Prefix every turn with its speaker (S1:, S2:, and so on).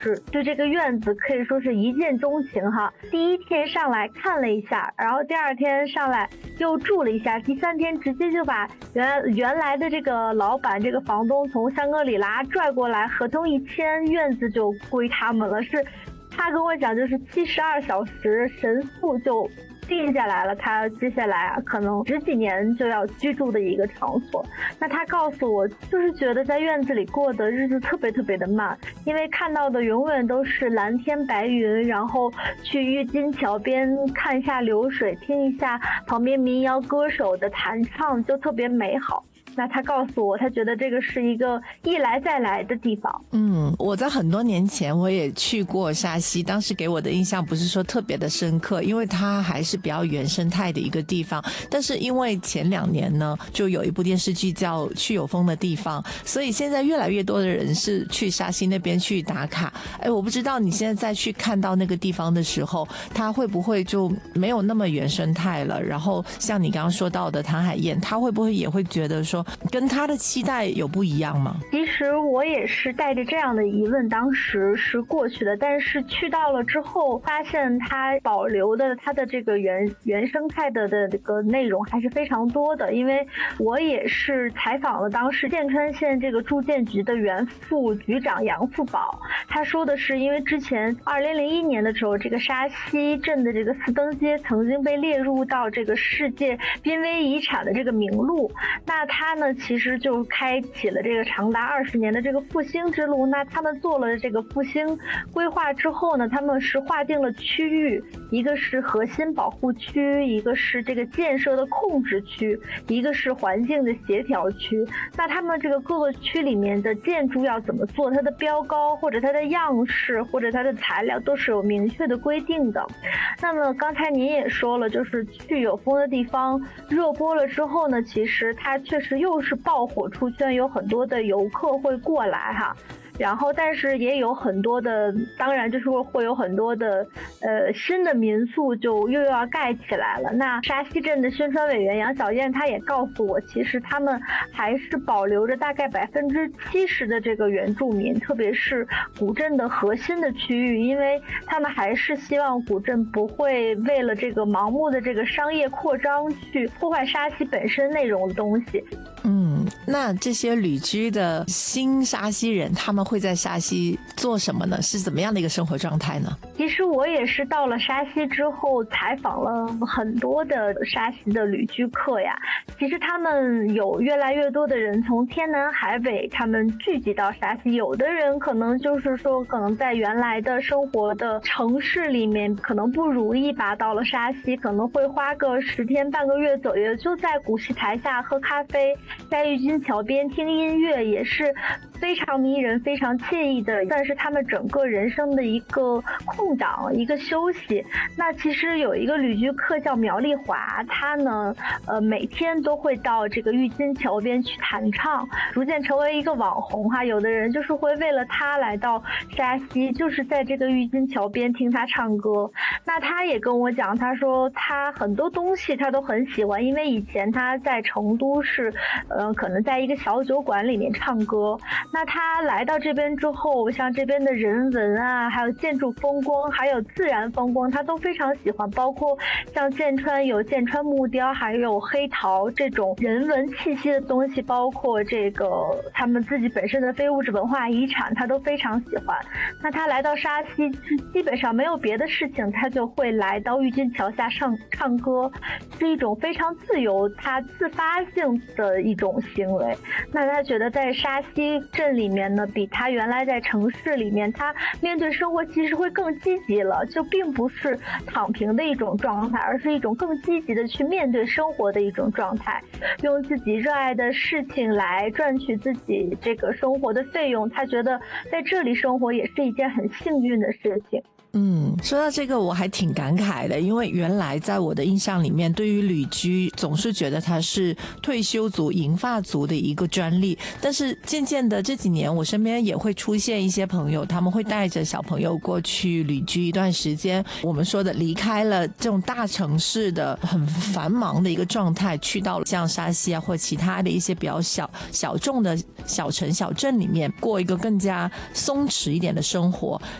S1: 是对这个院子可以说是一见钟情哈。第一天上来看了一下，然后第二天上来又住了一下，第三天直接就把原来的这个老板这个房东从香格里拉拽过来，合同一签，院子就归他们了。是他跟我讲，就是72小时神速就定下来了，他接下来可能10几年就要居住的一个场所。那他告诉我，就是觉得在院子里过的日子特别特别的慢，因为看到的永远都是蓝天白云，然后去郁金桥边看一下流水，听一下旁边民谣歌手的弹唱，就特别美好。那他告诉我，他觉得这个是一个一来再来的地方。
S2: 我在很多年前我也去过沙溪，当时给我的印象不是说特别的深刻，因为它还是比较原生态的一个地方。但是因为前2年呢，就有一部电视剧叫《去有风的地方》，所以现在越来越多的人是去沙溪那边去打卡。我不知道你现在再去看到那个地方的时候，它会不会就没有那么原生态了？然后像你刚刚说到的谭海燕，他会不会也会觉得说跟他的期待有不一样吗？
S1: 其实我也是带着这样的疑问，当时是过去的，但是去到了之后，发现他保留的他的这个原生态的这个内容还是非常多的。因为我也是采访了当时剑川县这个住建局的原副局长杨富宝，他说的是，因为之前2001年的时候，这个沙溪镇的这个四灯街曾经被列入到这个世界濒危遗产的这个名录，那他呢其实就开启了这个长达20年的这个复兴之路。那他们做了这个复兴规划之后呢，他们是划定了区域，一个是核心保护区，一个是这个建设的控制区，一个是环境的协调区。那他们这个各个区里面的建筑要怎么做，它的标高或者它的样式或者它的材料都是有明确的规定的。那么刚才您也说了，就是去有风的地方热播了之后呢，其实它确实又是爆火出圈，有很多的游客会过来哈。然后但是也有很多的，当然就是会有很多的新的民宿就又要盖起来了。那沙溪镇的宣传委员杨小燕她也告诉我，其实他们还是保留着大概70%的这个原住民，特别是古镇的核心的区域，因为他们还是希望古镇不会为了这个盲目的这个商业扩张去破坏沙溪本身内容的东西。
S2: 那这些旅居的新沙溪人，他们会在沙溪做什么呢？是怎么样的一个生活状态呢？
S1: 其实我也是到了沙溪之后采访了很多的沙溪的旅居客呀。其实他们有越来越多的人从天南海北他们聚集到沙溪，有的人可能就是说可能在原来的生活的城市里面可能不如意吧，到了沙溪可能会花个10天半个月左右，就在古戏台下喝咖啡，在郁金桥边听音乐，也是非常迷人非常惬意的，算是他们整个人生的一个空档一个休息。那其实有一个旅居客叫苗丽华，他呢每天都会到这个郁金桥边去弹唱，逐渐成为一个网红哈。有的人就是会为了他来到沙溪，就是在这个郁金桥边听他唱歌。那他也跟我讲，他说他很多东西他都很喜欢，因为以前他在成都是可能在一个小酒馆里面唱歌。那他来到这边之后，像这边的人文啊，还有建筑风光，还有自然风光，他都非常喜欢。包括像剑川有剑川木雕，还有黑陶这种人文气息的东西，包括这个他们自己本身的非物质文化遗产，他都非常喜欢。那他来到沙溪基本上没有别的事情，他就会来到郁金桥下唱歌，是一种非常自由他自发性的一种行为。那他觉得在沙溪镇里面呢，比他原来在城市里面，他面对生活其实会更积极了，就并不是躺平的一种状态，而是一种更积极的去面对生活的一种状态，用自己热爱的事情来赚取自己这个生活的费用。他觉得在这里生活也是一件很幸运的事情。
S2: 说到这个我还挺感慨的，因为原来在我的印象里面，对于旅居总是觉得它是退休族银发族的一个专利，但是渐渐的这几年我身边也会出现一些朋友，他们会带着小朋友过去旅居一段时间，我们说的离开了这种大城市的很繁忙的一个状态，去到了像沙溪啊或其他的一些比较小众的小城小镇里面过一个更加松弛一点的生活。